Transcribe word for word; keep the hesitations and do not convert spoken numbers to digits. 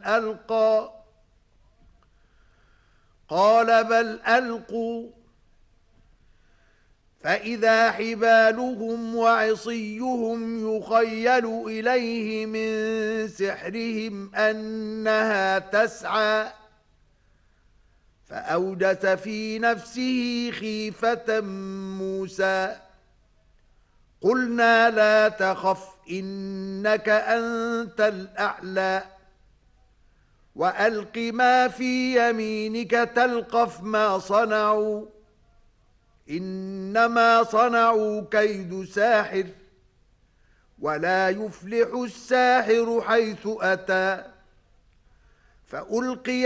ألقى قال بل ألقوا فإذا حبالهم وعصيهم يخيل إليه من سحرهم أنها تسعى فأوجس في نفسه خيفة موسى قلنا لا تخف إنك أنت الأعلى وألق ما في يمينك تلقف ما صنعوا إنما صنعوا كيد ساحر ولا يفلح الساحر حيث أتى فألقي